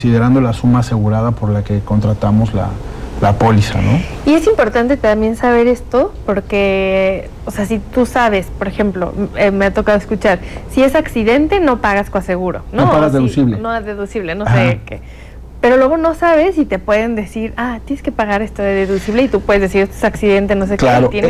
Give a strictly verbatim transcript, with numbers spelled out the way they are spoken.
considerando la suma asegurada por la que contratamos la, la póliza, ¿no? Y es importante también saber esto porque, o sea, si tú sabes, por ejemplo, eh, me ha tocado escuchar, si es accidente no pagas coaseguro, ¿no? No pagas si, deducible. no es deducible, no Ajá. sé qué. Pero luego no sabes y te pueden decir, ah, tienes que pagar esto de deducible y tú puedes decir, esto es accidente, no sé claro, qué. Tienes